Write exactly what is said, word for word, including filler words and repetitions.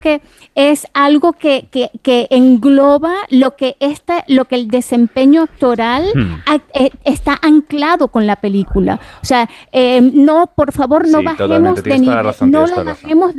que es algo que, que, que engloba lo que esta, lo que el desempeño actoral Hmm. a- eh, está anclado con la película. O sea, eh, no, por favor, no Sí, totalmente. bajemos de Tienes toda la nivel, razón, no tienes la toda la razón. bajemos